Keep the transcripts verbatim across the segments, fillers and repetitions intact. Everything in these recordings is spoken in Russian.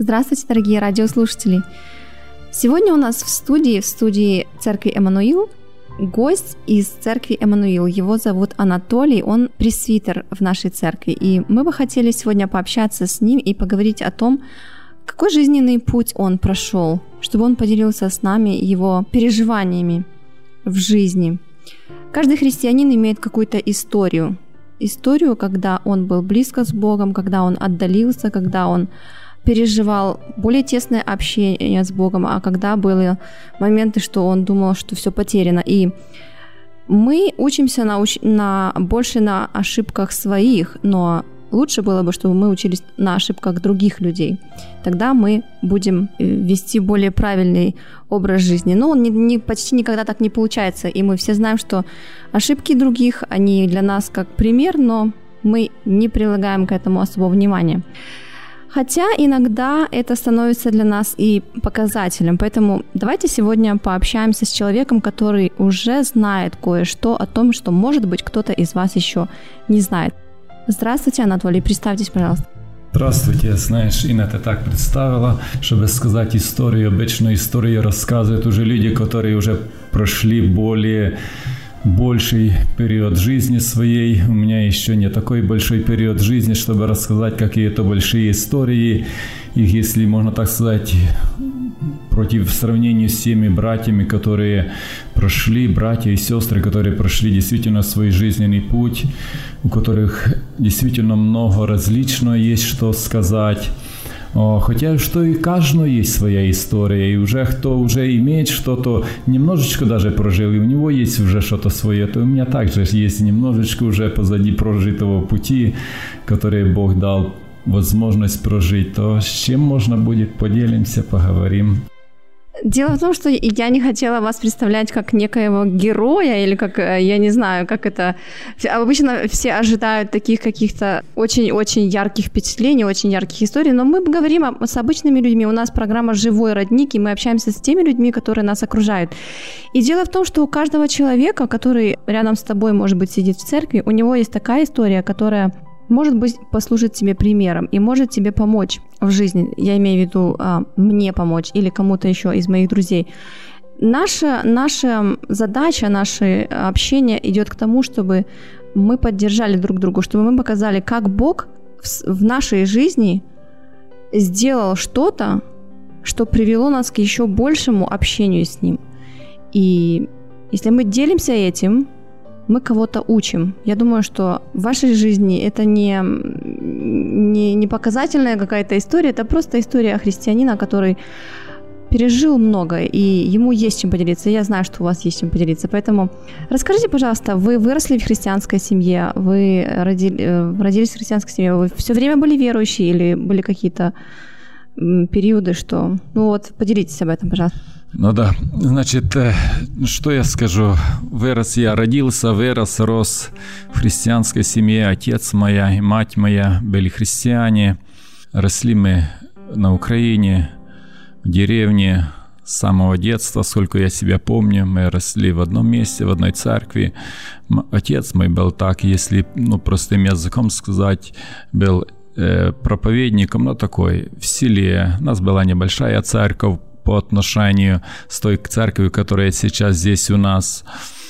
Здравствуйте, дорогие радиослушатели! Сегодня у нас в студии, в студии Церкви Эммануил, гость из Церкви Эммануил. Его зовут Анатолий, он пресвитер в нашей церкви. И мы бы хотели сегодня пообщаться с ним и поговорить о том, какой жизненный путь он прошел, чтобы он поделился с нами его переживаниями в жизни. Каждый христианин имеет какую-то историю. Историю, когда он был близко с Богом, когда он отдалился, когда он переживал более тесное общение с Богом, а когда были моменты, что он думал, что все потеряно. И мы учимся на, на, больше на ошибках своих, но лучше было бы, чтобы мы учились на ошибках других людей. Тогда мы будем вести более правильный образ жизни. Но он не, не, почти никогда так не получается, и мы все знаем, что ошибки других, они для нас как пример, но мы не прилагаем к этому особого внимания. Хотя иногда это становится для нас и показателем. Поэтому давайте сегодня пообщаемся с человеком, который уже знает кое-что о том, что, может быть, кто-то из вас еще не знает. Здравствуйте, Анатолий, представьтесь, пожалуйста. Здравствуйте. Знаешь, Инна, ты так представила, чтобы сказать историю. Обычно историю рассказывают уже люди, которые уже прошли более... больший период жизни своей. У меня еще не такой большой период жизни, чтобы рассказать какие-то большие истории. Их, если можно так сказать, против сравнения с теми братьями, которые прошли, братья и сестры, которые прошли действительно свой жизненный путь, у которых действительно много различного есть что сказать. Хотя что и каждому есть своя история, и уже кто уже имеет что-то, немножечко даже прожил, и у него есть уже что-то свое, то у меня также есть немножечко уже позади прожитого пути, который Бог дал возможность прожить, то с чем можно будет, поделимся, поговорим. Дело в том, что я не хотела вас представлять как некоего героя или как, я не знаю, как это... Обычно все ожидают таких каких-то очень-очень ярких впечатлений, очень ярких историй, но мы говорим с обычными людьми. У нас программа «Живой родник», и мы общаемся с теми людьми, которые нас окружают. И дело в том, что у каждого человека, который рядом с тобой, может быть, сидит в церкви, у него есть такая история, которая... может быть, послужит тебе примером и может тебе помочь в жизни. Я имею в виду, мне помочь или кому-то еще из моих друзей. Наша, наша задача, наше общение идет к тому, чтобы мы поддержали друг друга, чтобы мы показали, как Бог в нашей жизни сделал что-то, что привело нас к еще большему общению с Ним. И если мы делимся этим, мы кого-то учим. Я думаю, что в вашей жизни это не, не, не показательная какая-то история, это просто история христианина, который пережил много, и ему есть чем поделиться. Я знаю, что у вас есть чем поделиться. Поэтому расскажите, пожалуйста, вы выросли в христианской семье, вы родили, родились в христианской семье, вы все время были верующие или были какие-то периоды, что... Ну вот, поделитесь об этом, пожалуйста. Ну да, значит, что я скажу? Вырос я, родился, вырос, рос в христианской семье. Отец моя и мать моя были христиане. Росли мы на Украине, в деревне с самого детства, сколько я себя помню. Мы росли в одном месте, в одной церкви. Отец мой был так, если ну, простым языком сказать, был э, проповедником, но такой, в селе. У нас была небольшая церковь по отношению с той церковью, которая сейчас здесь у нас.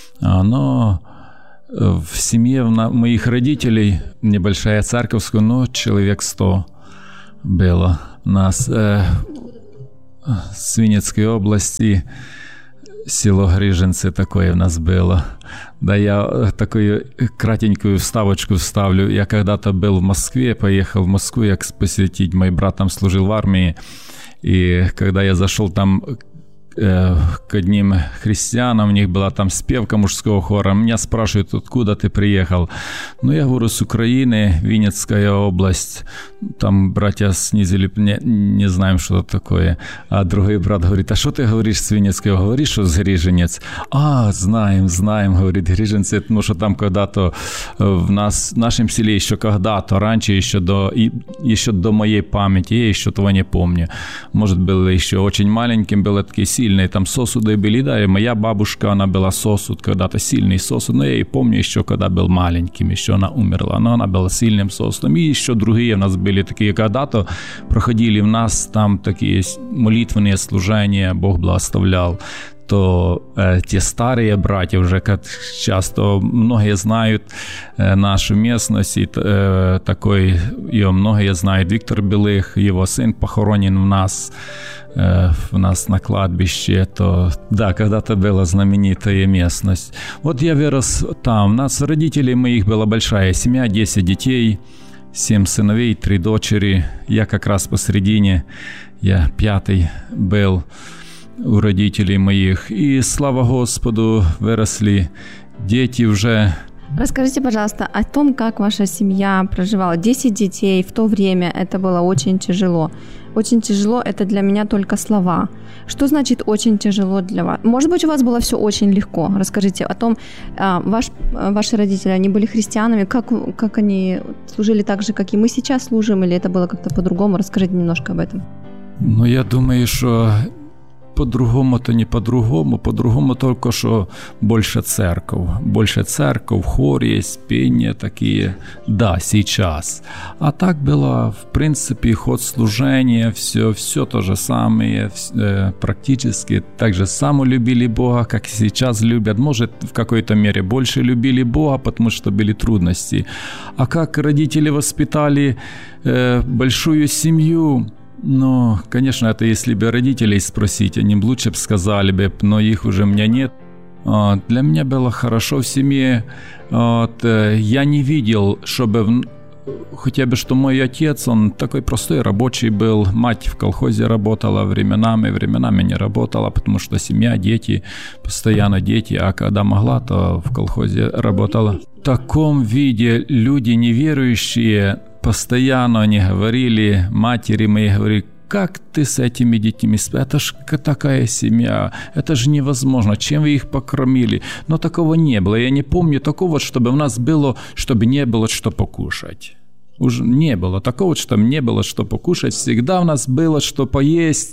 Но в семье моих родителей небольшая церковская, но человек сто было у нас. Э, с Винницкой области, село Грижинцы такое у нас было. Да, я такую кратенькую вставочку вставлю. Я когда-то был в Москве, поехал в Москву, я посетить, мой брат там служил в армии. И когда я зашел там э, к одним христианам, у них была там спевка мужского хора, меня спрашивают, откуда ты приехал? Ну, я говорю, с Украины, Винницкая область. Там братья снизили, не, не знаем, что это такое. А другой брат говорит, а что ты говоришь с Винницкой? Говоришь, что с Грижинец? А, знаем, знаем, говорит, Грижинцы, потому что там когда-то в, нас, в нашем селе еще когда-то, раньше, еще до, и, еще до моей памяти, я еще того не помню. Может, был еще очень маленьким, был такой сильный сильные там сосуды были, да, и моя бабушка, она была сосуд, когда-то сильный сосуд, но я ее помню еще, когда был маленьким, еще она умерла, но она была сильным сосудом, и еще другие у нас были такие, когда-то проходили в нас там такие молитвенные служения, Бог благословлял, то э, те старые братья уже, как часто многие знают э, нашу местность, и, э, такой, ее многие знают, Виктор Белых, его сын похоронен в нас, э, в нас на кладбище, то да, когда-то была знаменитая местность. Вот я вырос там, у нас родителей моих была большая семья, десять детей, семь сыновей, три дочери, я как раз посередине, я пятый был у родителей моих. И, слава Господу, выросли дети уже. Расскажите, пожалуйста, о том, как ваша семья проживала. десять детей в то время, это было очень тяжело. Очень тяжело, это для меня только слова. Что значит очень тяжело для вас? Может быть, у вас было все очень легко. Расскажите о том, ваш, ваши родители, они были христианами, как, как они служили так же, как и мы сейчас служим, или это было как-то по-другому? Расскажите немножко об этом. Ну, я думаю, что по-другому-то не по-другому, по-другому только что больше церковь, больше церковь, хор есть, пение такие, да, сейчас. А так было, в принципе, ход служения, все, все то же самое, практически так же само любили Бога, как и сейчас любят. Может, в какой-то мере больше любили Бога, потому что были трудности. А как родители воспитали э, большую семью, ну, конечно, это если бы родителей спросить, они бы лучше бы сказали бы, но их уже у меня нет. Для меня было хорошо в семье. Вот, я не видел, чтобы хотя бы, что мой отец, он такой простой рабочий был, мать в колхозе работала временами, временами не работала, потому что семья, дети, постоянно дети, а когда могла, то в колхозе работала. В таком виде люди неверующие, постоянно они говорили, матери мои говорили, как ты с этими детьми спишь? Это ж такая семья, это же невозможно, чем вы их покормили? Но такого не было, я не помню такого, чтобы у нас было, чтобы не было что покушать. Уже не было такого, чтобы не было что покушать, всегда у нас было что поесть,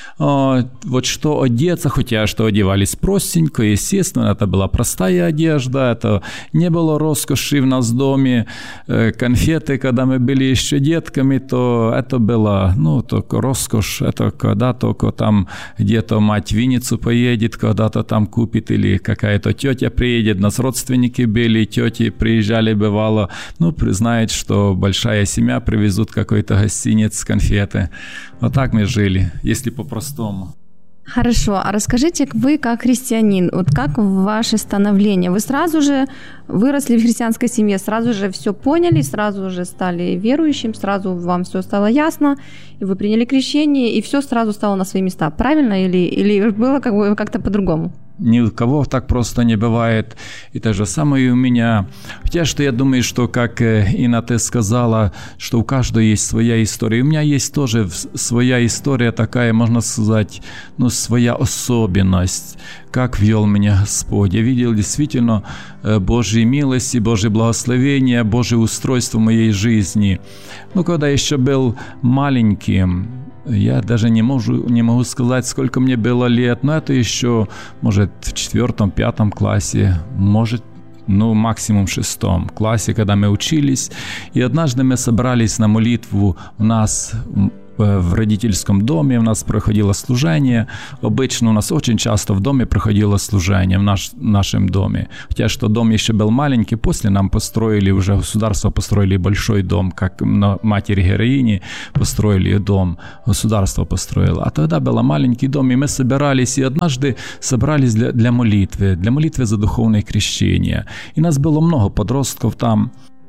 вот что одеться, хотя что одевались простенько, естественно, это была простая одежда, это не было роскоши в нас в доме, конфеты, когда мы были еще детками, то это было, ну, только роскошь, это когда только там где-то мать в Винницу поедет, когда-то там купит, или какая-то тетя приедет, нас родственники были, тети приезжали, бывало, ну, признают, что большая семья, привезут какой-то гостиниц, конфеты. Вот так мы жили, если по-простому. Хорошо, а расскажите, вы как христианин, вот как ваше становление? Вы сразу же выросли в христианской семье, сразу же все поняли, сразу же стали верующим, сразу вам все стало ясно, и вы приняли крещение, и все сразу стало на свои места, правильно? Или, или было как бы как-то по-другому? Ни у кого так просто не бывает. И то же самое и у меня. Хотя, что я думаю, что, как Инна, ты сказала, что у каждого есть своя история. У меня есть тоже своя история такая, можно сказать, ну, своя особенность, как вел меня Господь. Я видел действительно Божьи милости, Божье благословение, Божье устройство моей жизни. Ну, когда я еще был маленьким, я даже не могу, не могу сказать, сколько мне было лет, но это еще, может, в четвертом, пятом классе, может, ну, максимум в шестом классе, когда мы учились. И однажды мы собрались на молитву у нас в родительском доме, у нас проходило служение. Обычно у нас очень часто в доме проходило служение, в, наш, в нашем доме. Хотя, что дом еще был маленький, после нам построили, уже государство построили большой дом, как на матери-героини построили дом, государство построило. А тогда был маленький дом, и мы собирались, и однажды собрались для, для молитвы, для молитвы за духовное крещение. И нас было много подростков там.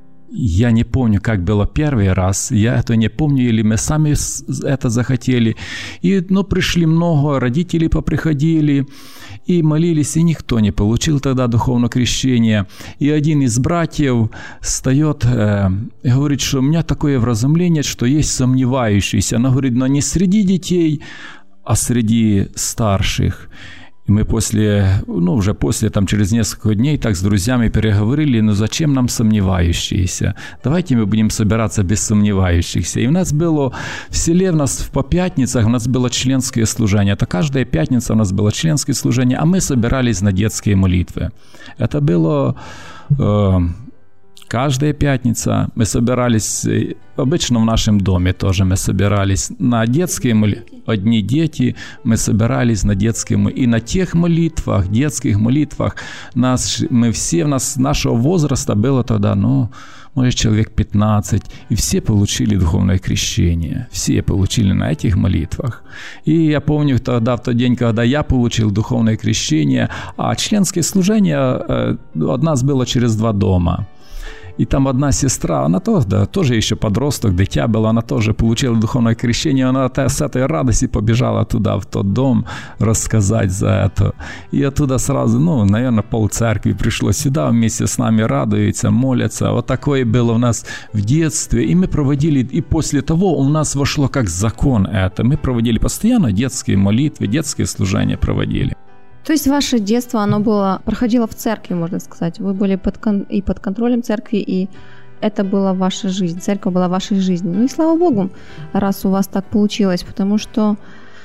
Я не помню, как было первый раз, я это не помню, или мы сами это захотели. И, ну, пришли много, родители поприходили и молились, и никто не получил тогда духовное крещение. И один из братьев встает э, и говорит, что у меня такое вразумление, что есть сомневающиеся. Она говорит, но не среди детей, а среди старших. И мы после, ну, уже после, там, через несколько дней так с друзьями переговорили, ну, зачем нам сомневающиеся? Давайте мы будем собираться без сомневающихся. И у нас было в селе, у нас по пятницах у нас было членское служение. Это каждая пятница у нас было членское служение, а мы собирались на детские молитвы. Это было... Э, Каждая пятница мы собирались, обычно в нашем доме тоже мы собирались на детские молитвы. Одни дети, мы собирались на детские молитвы. И на тех молитвах, детских молитвах, нас, мы все, у нас нашего возраста было тогда, ну, может, человек пятнадцать, и все получили духовное крещение. Все получили на этих молитвах. И я помню тогда, в тот день, когда я получил духовное крещение, а членское служение от нас было через два дома. И там одна сестра, она тоже, да, тоже еще подросток, дитя была, она тоже получила духовное крещение, она с этой радости побежала туда, в тот дом, рассказать за это. И оттуда сразу, ну, наверное, пол церкви пришло сюда, вместе с нами радуются, молятся. Вот такое было у нас в детстве. И мы проводили, и после того у нас вошло как закон это. Мы проводили постоянно детские молитвы, детские служения проводили. То есть ваше детство, оно было, проходило в церкви, можно сказать. Вы были под, и под контролем церкви, и это была ваша жизнь. Церковь была вашей жизнью. Ну и слава Богу, раз у вас так получилось, потому что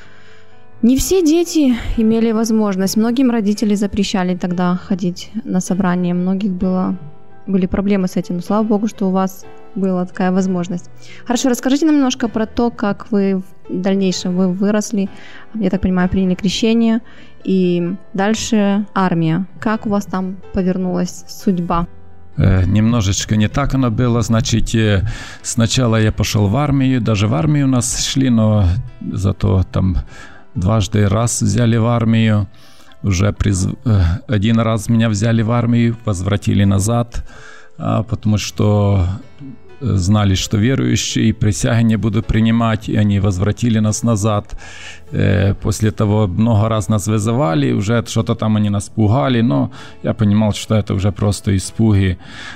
не все дети имели возможность. Многим родители запрещали тогда ходить на собрания. Многих было, были проблемы с этим. Но слава Богу, что у вас была такая возможность. Хорошо, расскажите нам немножко про то, как вы в дальнейшем вы выросли, я так понимаю, приняли крещение, и дальше армия. Как у вас там повернулась судьба? Э, немножечко не так оно было. Значит, сначала я пошел в армию, даже в армию у нас шли, но зато там дважды раз взяли в армию. Уже приз... один раз меня взяли в армию, возвратили назад, потому что знали, что верующие, и присяги не буду принимать, и они возвратили нас назад. После того много раз нас вызывали, уже что-то там они нас пугали, но я понимал, что это уже просто испуги.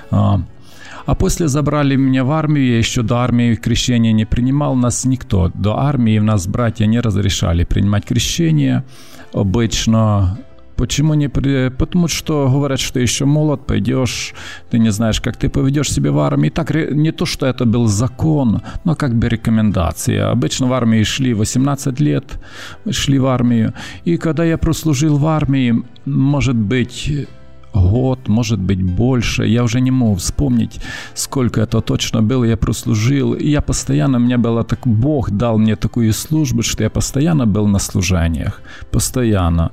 А после забрали меня в армию, я еще до армии крещения не принимал, нас никто, до армии в нас братья не разрешали принимать крещение обычно. Почему не при... Потому что говорят, что еще молод, пойдешь, ты не знаешь, как ты поведешь себя в армии. Так не то, что это был закон, но как бы рекомендация. Обычно в армии шли восемнадцать лет, шли в армию. И когда я прослужил в армии, может быть, год, может быть, больше, я уже не мог вспомнить, сколько это точно было, я прослужил. И я постоянно, у меня было так, Бог дал мне такую службу, что я постоянно был на служениях. Постоянно.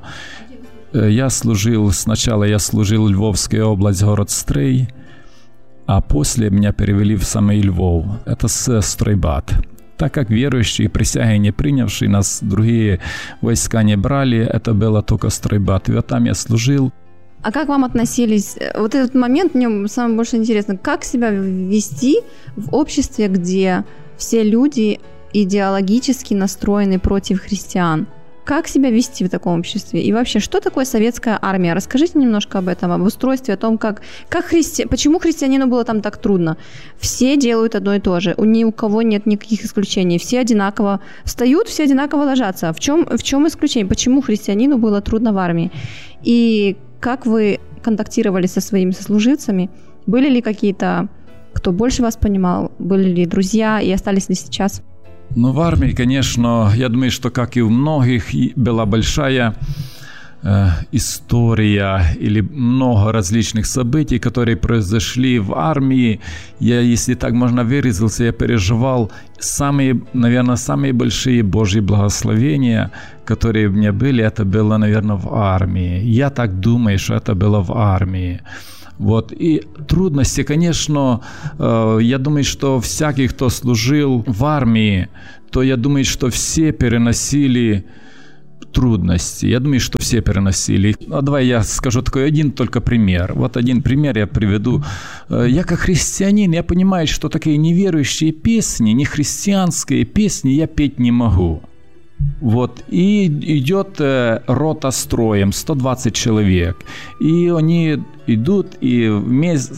Я служил, сначала я служил в Львовской области, город Стрий, а после меня перевели в самый Львов, это с Стройбат. Так как верующие, присяги не принявшие, нас другие войска не брали, это было только Стройбат, и вот там я служил. А как вам относились, вот этот момент, мне самое больше интересно, как себя вести в обществе, где все люди идеологически настроены против христиан? Как себя вести в таком обществе? И вообще, что такое советская армия? Расскажите немножко об этом, об устройстве, о том, как, как христи... почему христианину было там так трудно. Все делают одно и то же, у ни у кого нет никаких исключений. Все одинаково встают, все одинаково ложатся. В чем, в чем исключение? Почему христианину было трудно в армии? И как вы контактировали со своими сослуживцами? Были ли какие-то, кто больше вас понимал? Были ли друзья и остались ли сейчас? Ну, в армии, конечно, я думаю, что, как и у многих, была большая э, история или много различных событий, которые произошли в армии. Я, если так можно выразиться, я переживал самые, наверное, самые большие Божьи благословения, которые у меня были, это было, наверное, в армии. Я так думаю, что это было в армии. Вот. И трудности, конечно, э, я думаю, что всякий, кто служил в армии, то я думаю, что все переносили трудности. Я думаю, что все переносили. А давай я скажу такой один только пример. Вот один пример я приведу. Я как христианин, я понимаю, что такие неверующие песни, не христианские песни я петь не могу. Вот, и идет э, рота строем, сто двадцать человек, и они идут, и вместе,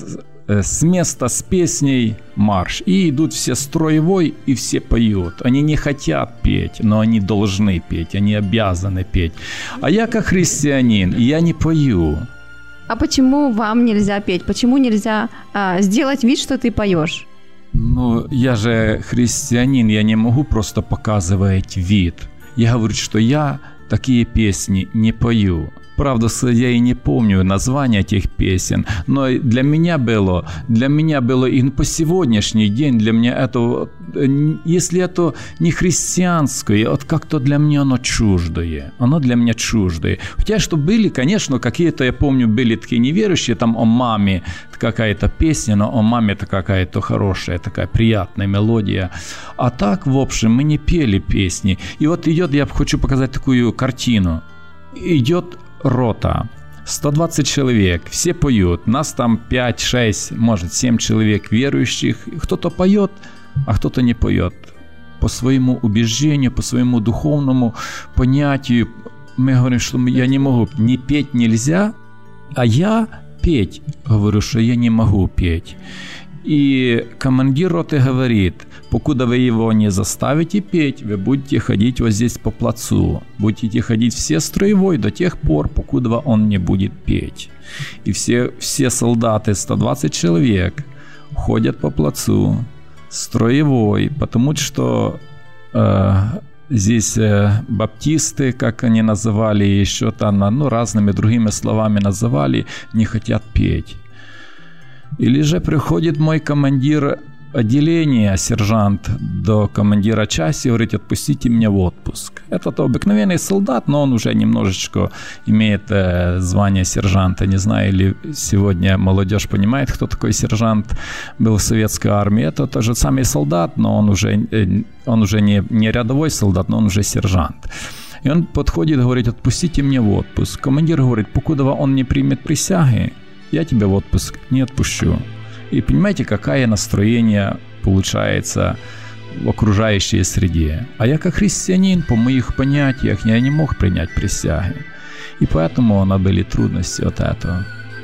с места с песней марш. И идут все строевой, и все поют. Они не хотят петь, но они должны петь, они обязаны петь. А я как христианин, я не пою. А почему вам нельзя петь? Почему нельзя а, сделать вид, что ты поешь? Ну, я же христианин, я не могу просто показывать вид. Я говорю, что я такие песни не пою. Правда, я и не помню названия этих песен, но для меня было, для меня было и по сегодняшний день, для меня это, если это не христианское, вот как-то для меня оно чуждое, оно для меня чуждое. Хотя, что были, конечно, какие-то, я помню, были такие неверующие, там о маме какая-то песня, но о маме это какая-то хорошая, такая приятная мелодия. А так, в общем, мы не пели песни. И вот идет, я хочу показать такую картину. Идет рота, сто двадцать человек, все поют, нас там пять, шесть, может семь человек верующих, кто-то поет, а кто-то не поет. По своему убеждению, по своему духовному понятию мы говорим, что я не могу, не петь нельзя, а я петь, говорю, что я не могу петь. И командир роты говорит, покуда вы его не заставите петь, вы будете ходить вот здесь по плацу. Будете ходить все строевой до тех пор, покуда он не будет петь. И все, все солдаты, сто двадцать человек, ходят по плацу строевой, потому что э, здесь э, баптисты, как они называли, еще там, ну, разными другими словами называли, не хотят петь. Или же приходит мой командир отделения, сержант, до командира части и говорит, отпустите меня в отпуск. Это то обыкновенный солдат, но он уже немножечко имеет э, звание сержанта. Не знаю, или сегодня молодежь понимает, кто такой сержант был в советской армии. Это тот же самый солдат, но он уже, э, он уже не, не рядовой солдат, но он уже сержант. И он подходит и говорит, отпустите меня в отпуск. Командир говорит, покуда он не примет присяги, я тебя в отпуск не отпущу. И понимаете, какое настроение получается в окружающей среде. А я как христианин, по моих понятиях, я не мог принять присяги. И поэтому у нас были трудности от этого.